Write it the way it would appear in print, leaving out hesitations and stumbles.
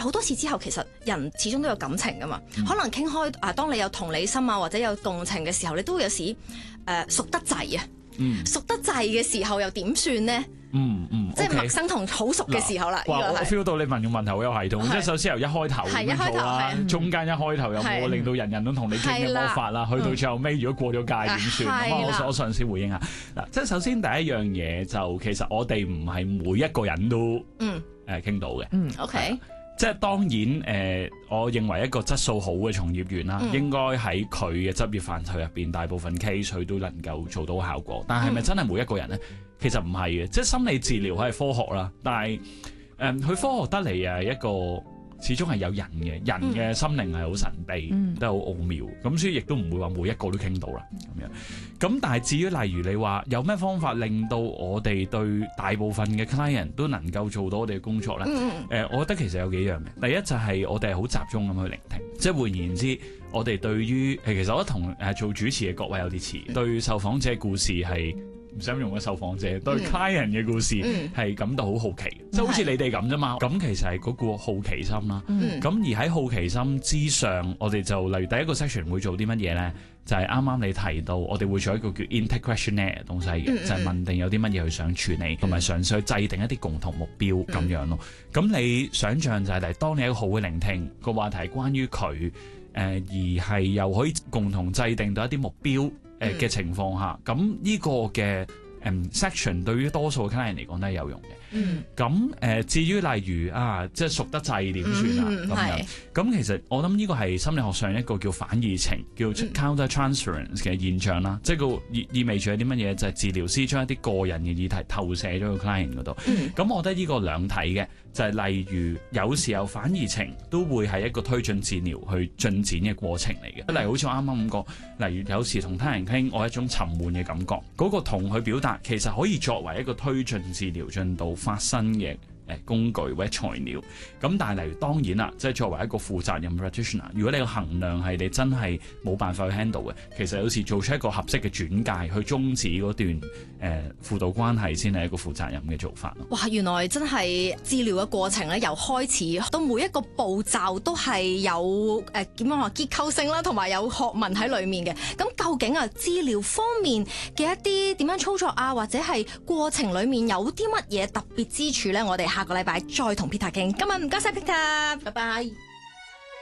好多次之後，其實人始終都有感情噶嘛，可能傾開當你有同理心啊，或者有共情嘅時候，你都會有時熟得滯啊。熟得滯嘅時候又點算呢？即係陌生同好熟嘅時候啦。 我 feel 到你問嘅問題好有系統，即係首先由一開頭咁樣做啦，中間一開頭有冇令到人人都同你傾嘅魔法啦？去到最後尾，如果過咗界點算？我嘗試回應下嗱，即係首先第一樣嘢就其實我哋唔係每一個人都傾到嘅。 OK。 即係當然我認為一個質素好嘅從業員啦，應該喺佢嘅執業範疇入邊，大部分 case 佢都能夠做到效果。但係咪真係每一個人呢？其實唔係嘅，即係心理治療係科學啦，但係佢科學得嚟一個始終係有人嘅心靈係好神秘，都係好奧妙，咁所以亦都唔會話每一個都傾到啦咁樣。咁但係至於例如你話有咩方法令到我哋對大部分嘅 client 都能夠做到我哋嘅工作咧？我覺得其實有幾樣嘅。第一就係我哋係好集中咁去聆聽，即係換言之，我哋對於其實我覺得同做主持嘅各位有啲似，對受訪者故事係唔想用嘅受訪者對 client 嘅故事係感到好好奇，即係好似你哋咁啫嘛。咁其實係嗰個好奇心啦。咁而喺好奇心之上，我哋就例如第一個 section 會做啲乜嘢咧？就係啱啱你提到，我哋會做一個叫 intake questionnaire 嘅東西嘅，就係問定有啲乜嘢佢想處理，同埋嘗試去制定一啲共同目標咁樣咯。咁你想象就係當你一個好嘅聆聽個話題關於佢而係又可以共同制定到一啲目標嘅情況下，咁呢個嘅section 對於多數嘅 client 嚟講都係有用嘅。咁至於例如即係熟得滯點算啊咁樣，咁其實我諗呢個係心理學上一個叫反義情，叫 counter transference 嘅現象啦。即係個意味住係啲乜嘢？就係治療師將一啲個人嘅議題投射咗個 client 嗰度。咁我覺得呢個兩體嘅，就係例如有時候反義情都會係一個推進治療去進展嘅過程嚟嘅。例如好似我啱啱咁講，例如有時同他人傾，我一種沉悶嘅感覺，嗰個同佢表達其實可以作為一個推進治療進度發生嘅工具或者材料。咁但係例如當然啦，即係作為一個負責任 practitioner， 如果你個衡量係你真係冇辦法去 handle 嘅，其實有時做出一個合適嘅轉介去終止嗰段輔導關係先係一個負責任嘅做法。 哇！原來真係治療嘅過程咧，由開始到每一個步驟都係有點樣話結構性啦，同埋有學問喺裡面嘅。咁究竟治療方面嘅一啲點樣操作啊，或者係過程裡面有啲乜嘢特別之處咧？我哋下個禮拜再同 Peter 傾。今日唔該晒 Peter，拜拜。